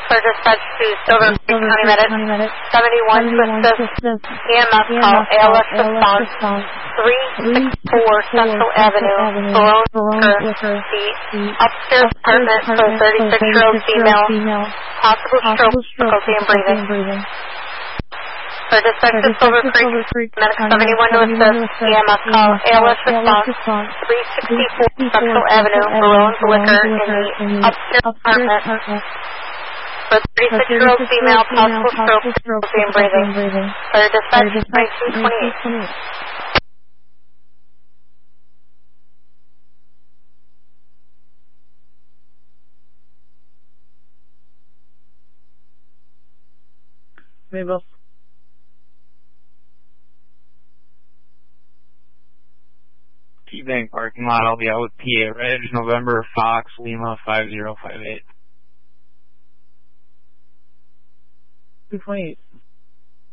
For dispatch to Silver Creek County Medic, 71 to assist EMS call, ALS response, 364 Central Avenue, Verone, the upstairs apartment for a 36-year-old female, possible stroke, difficulty in breathing. For dispatch to Silver Creek, Medic 71 to assist, EMS call, ALS response, 364 Central Avenue, Verone, Liquor, in the upstairs apartment for 36-year-old female, possible stroke, difficulty in breathing. For dispatch 2228. Mabel. Bank parking lot, I'll be out with PA Reg, November, Fox, Lima, 5058. 228.